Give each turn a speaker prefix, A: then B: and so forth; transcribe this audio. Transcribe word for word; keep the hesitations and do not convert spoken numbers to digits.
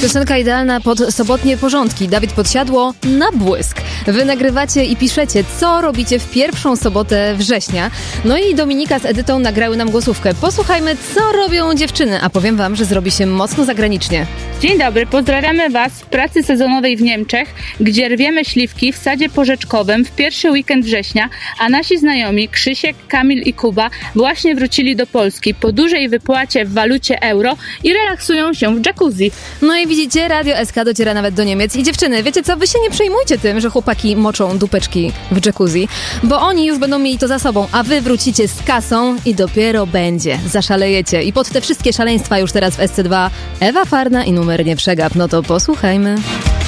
A: Piosenka idealna pod sobotnie porządki. Dawid Podsiadło na błysk. Wy nagrywacie i piszecie, co robicie w pierwszą sobotę września. No i Dominika z Edytą nagrały nam głosówkę. Posłuchajmy, co robią dziewczyny, a powiem wam, że zrobi się mocno zagranicznie.
B: Dzień dobry, pozdrawiamy was z pracy sezonowej w Niemczech, gdzie rwiemy śliwki w sadzie porzeczkowym w pierwszy weekend września, a nasi znajomi Krzysiek, Kamil i Kuba właśnie wrócili do Polski po dużej wypłacie w walucie euro i relaksują się w jacuzzi.
A: No i widzicie, Radio S K dociera nawet do Niemiec. I dziewczyny, wiecie co, wy się nie przejmujcie tym, że chłopaki moczą dupeczki w jacuzzi, bo oni już będą mieli to za sobą, a wy wrócicie z kasą i dopiero będzie. Zaszalejecie. I pod te wszystkie szaleństwa już teraz w S C dwa Ewa Farna i numer nie przegap. No to posłuchajmy.